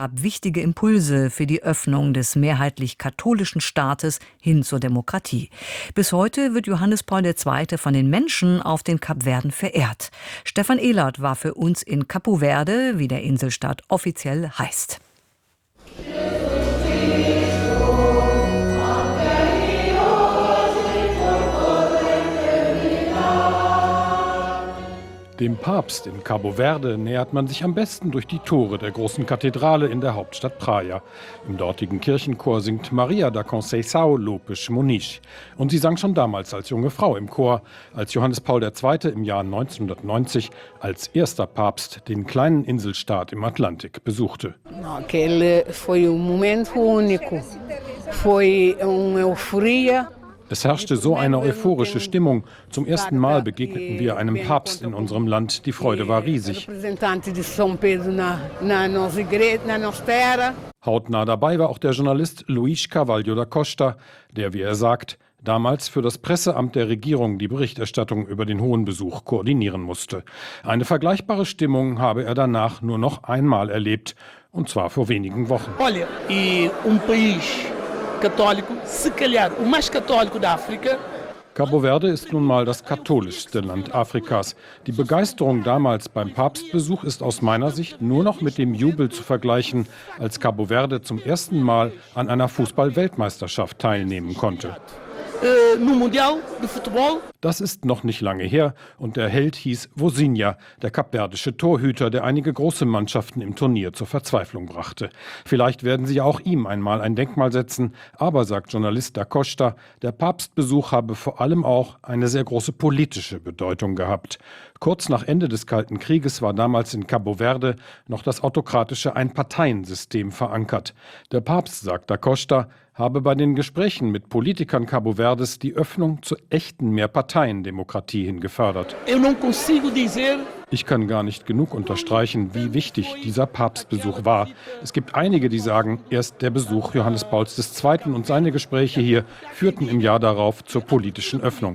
wichtige Impulse für die Öffnung des mehrheitlich katholischen Staates hin zur Demokratie. Bis heute wird Johannes Paul II. Von den Menschen auf den Kapverden verehrt. Stefan Ehlert war für uns in Cabo Verde, wie der Inselstaat offiziell heißt. Dem Papst in Cabo Verde nähert man sich am besten durch die Tore der großen Kathedrale in der Hauptstadt Praia. Im dortigen Kirchenchor singt Maria da Conceição Lopes Muniz. Und sie sang schon damals als junge Frau im Chor, als Johannes Paul II. Im Jahr 1990 als erster Papst den kleinen Inselstaat im Atlantik besuchte. Aquele foi momento único. Foi Euphoria. Es herrschte so eine euphorische Stimmung. Zum ersten Mal begegneten wir einem Papst in unserem Land. Die Freude war riesig. Hautnah dabei war auch der Journalist Luís Carvalho da Costa, der, wie er sagt, damals für das Presseamt der Regierung die Berichterstattung über den hohen Besuch koordinieren musste. Eine vergleichbare Stimmung habe er danach nur noch einmal erlebt, und zwar vor wenigen Wochen. Olha, país católico, se calhar o mais católico da África. Cabo Verde ist nun mal das katholischste Land Afrikas. Die Begeisterung damals beim Papstbesuch ist aus meiner Sicht nur noch mit dem Jubel zu vergleichen, als Cabo Verde zum ersten Mal an einer Fußball-Weltmeisterschaft teilnehmen konnte. No Mundial de Futebol. Das ist noch nicht lange her und der Held hieß Vozinha, der kapverdische Torhüter, der einige große Mannschaften im Turnier zur Verzweiflung brachte. Vielleicht werden sie auch ihm einmal ein Denkmal setzen, aber, sagt Journalist da Costa, der Papstbesuch habe vor allem auch eine sehr große politische Bedeutung gehabt. Kurz nach Ende des Kalten Krieges war damals in Cabo Verde noch das autokratische Einparteiensystem verankert. Der Papst, sagt da Costa, habe bei den Gesprächen mit Politikern Cabo Verdes die Öffnung zur echten Mehrparteiendemokratie hin gefördert. Ich kann gar nicht genug unterstreichen, wie wichtig dieser Papstbesuch war. Es gibt einige, die sagen, erst der Besuch Johannes Pauls II. Und seine Gespräche hier führten im Jahr darauf zur politischen Öffnung.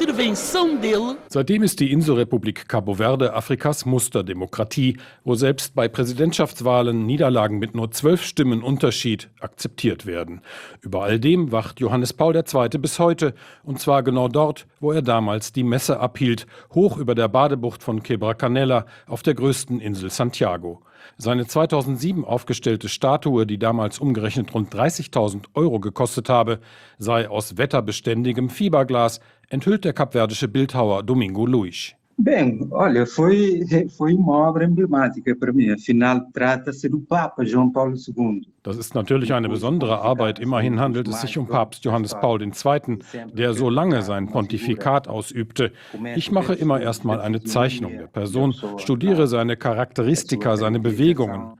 Seitdem ist die Inselrepublik Cabo Verde Afrikas Musterdemokratie, wo selbst bei Präsidentschaftswahlen Niederlagen mit nur 12 Stimmen Unterschied akzeptiert werden. Über all dem wacht Johannes Paul II. Bis heute, und zwar genau dort, wo er damals die Messe abhielt, hoch über der Badebucht von Quebra Canela auf der größten Insel Santiago. Seine 2007 aufgestellte Statue, die damals umgerechnet rund 30.000 € gekostet habe, sei aus wetterbeständigem Fiberglas, enthüllt der kapverdische Bildhauer Domingo Luís. Bem, olha, foi uma obra emblemática para mim. Afinal, trata-se do Papa João Paulo II. Das ist natürlich eine besondere Arbeit. Immerhin handelt es sich um Papst Johannes Paul II., der so lange sein Pontifikat ausübte. Ich mache immer erstmal eine Zeichnung der Person, studiere seine Charakteristika, seine Bewegungen.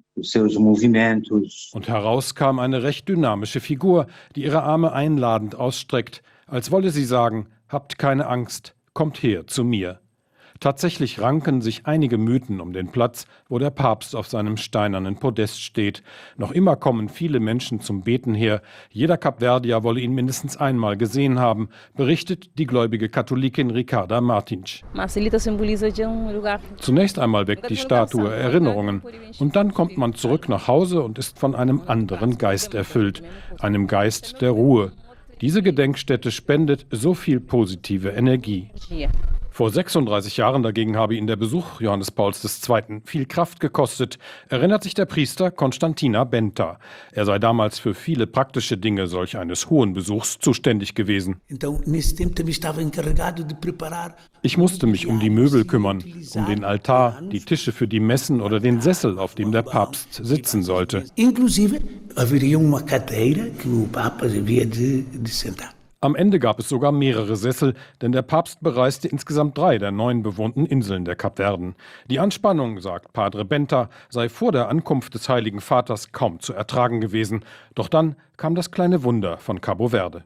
Und heraus kam eine recht dynamische Figur, die ihre Arme einladend ausstreckt, als wolle sie sagen: Habt keine Angst, kommt her zu mir. Tatsächlich ranken sich einige Mythen um den Platz, wo der Papst auf seinem steinernen Podest steht. Noch immer kommen viele Menschen zum Beten her. Jeder Kapverdier wolle ihn mindestens einmal gesehen haben, berichtet die gläubige Katholikin Ricarda Martins. Zunächst einmal weckt die Statue Erinnerungen. Und dann kommt man zurück nach Hause und ist von einem anderen Geist erfüllt, einem Geist der Ruhe. Diese Gedenkstätte spendet so viel positive Energie. Vor 36 Jahren dagegen habe ihn der Besuch Johannes Pauls II. Viel Kraft gekostet, erinnert sich der Priester Constantina Benta. Er sei damals für viele praktische Dinge solch eines hohen Besuchs zuständig gewesen. Ich musste mich um die Möbel kümmern, um den Altar, die Tische für die Messen oder den Sessel, auf dem der Papst sitzen sollte. Am Ende gab es sogar mehrere Sessel, denn der Papst bereiste insgesamt 3 der 9 bewohnten Inseln der Kapverden. Die Anspannung, sagt Padre Benta, sei vor der Ankunft des Heiligen Vaters kaum zu ertragen gewesen. Doch dann kam das kleine Wunder von Cabo Verde.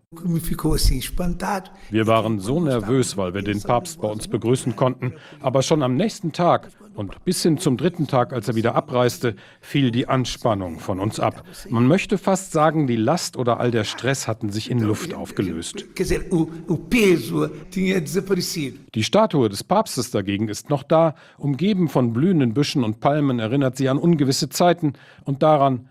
Wir waren so nervös, weil wir den Papst bei uns begrüßen konnten. Aber schon am nächsten Tag und bis hin zum 3. Tag, als er wieder abreiste, fiel die Anspannung von uns ab. Man möchte fast sagen, die Last oder all der Stress hatten sich in Luft aufgelöst. Die Statue des Papstes dagegen ist noch da. Umgeben von blühenden Büschen und Palmen erinnert sie an ungewisse Zeiten und daran,